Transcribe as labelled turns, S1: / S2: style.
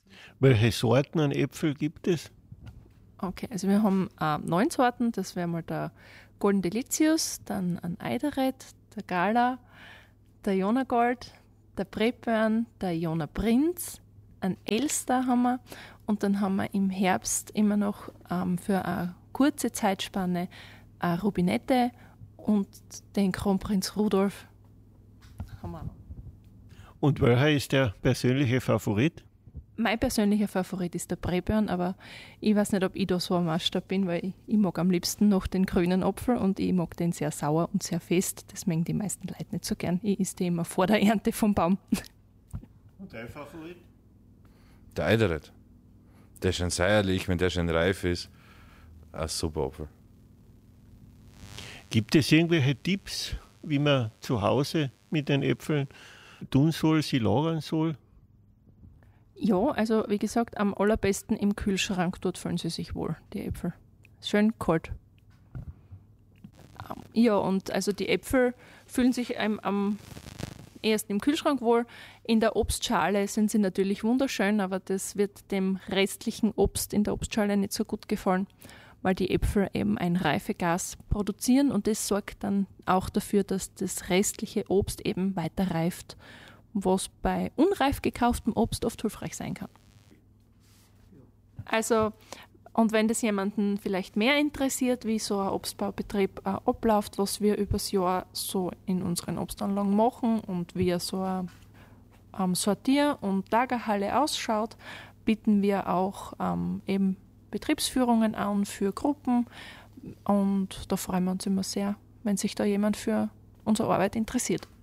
S1: Welche Sorten an Äpfel gibt es?
S2: Okay, also wir haben 9 Sorten. Das wäre mal der Golden Delicious, dann ein Eideret, der Gala, der Jona Gold, der Prepburn, der Jona Prinz, ein Elster haben wir und dann haben wir im Herbst immer noch für eine kurze Zeitspanne eine Rubinette und den Kronprinz Rudolf haben wir noch.
S1: Und welcher ist der persönliche Favorit?
S2: Mein persönlicher Favorit ist der Prepburn, aber ich weiß nicht, ob ich da so ein Maßstab bin, weil ich mag am liebsten noch den grünen Apfel und ich mag den sehr sauer und sehr fest. Das mögen die meisten Leute nicht so gern. Ich esse den immer vor der Ernte vom Baum.
S1: Und dein Favorit?
S3: Der Eideret. Der ist schon säuerlich, wenn der schon reif ist. Ein super Apfel.
S1: Gibt es irgendwelche Tipps, wie man zu Hause mit den Äpfeln tun soll, sie lagern soll?
S2: Ja, also wie gesagt, am allerbesten im Kühlschrank, dort fühlen sie sich wohl, die Äpfel. Schön kalt. Ja, und also die Äpfel fühlen sich am ehesten im Kühlschrank wohl. In der Obstschale sind sie natürlich wunderschön, aber das wird dem restlichen Obst in der Obstschale nicht so gut gefallen, weil die Äpfel eben ein Reifegas produzieren und das sorgt dann auch dafür, dass das restliche Obst eben weiter reift, was bei unreif gekauftem Obst oft hilfreich sein kann. Also, und wenn das jemanden vielleicht mehr interessiert, wie so ein Obstbaubetrieb abläuft, was wir übers Jahr so in unseren Obstanlagen machen und wie so eine Sortier- und Lagerhalle ausschaut, bieten wir auch eben Betriebsführungen an für Gruppen und da freuen wir uns immer sehr, wenn sich da jemand für unsere Arbeit interessiert.